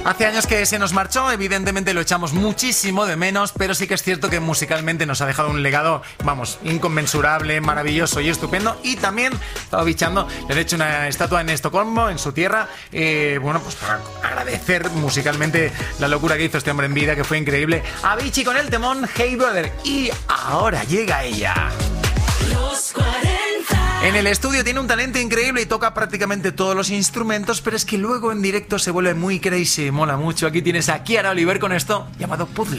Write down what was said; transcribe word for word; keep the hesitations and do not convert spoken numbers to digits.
Hace años que se nos marchó, evidentemente lo echamos muchísimo de menos, pero sí que es cierto que musicalmente nos ha dejado un legado, vamos, inconmensurable, maravilloso y estupendo. Y también, estaba bichando, le han hecho una estatua en Estocolmo, en su tierra, eh, bueno, pues para agradecer musicalmente la locura que hizo este hombre en vida, que fue increíble. Avicii con el temón Hey Brother. Y ahora llega ella. Los cuarenta. En el estudio tiene un talento increíble y toca prácticamente todos los instrumentos, pero es que luego en directo se vuelve muy crazy, mola mucho. Aquí tienes a Kiara Oliver con esto llamado Puzzle.